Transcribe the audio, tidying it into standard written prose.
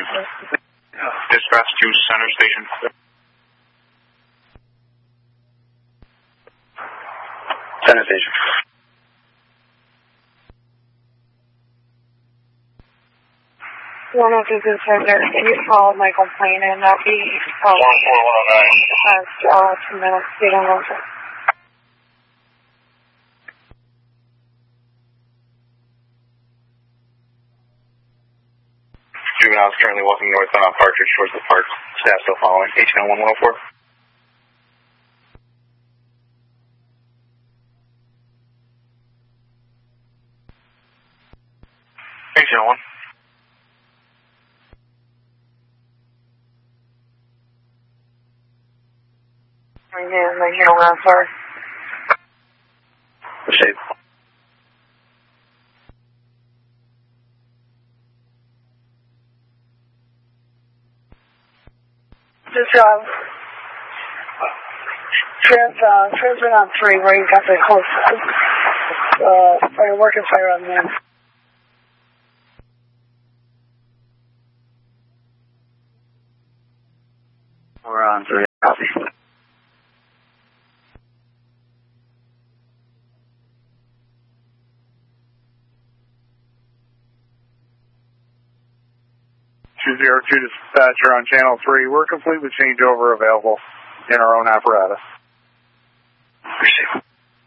Dispatch to Center Station. Center Station. One of the Center, can you call my complaint and that'll be 2 minutes, they don't know. Juvenile is currently walking northbound on Partridge towards the park. Staff still following. 1801-104. Gentlemen. I'm sorry. Shape. Just, transmit on 3 where you got the close, fire working fire on them. We're on 3. Copy. Dispatcher on Channel 3. We're complete with changeover available in our own apparatus. Receive.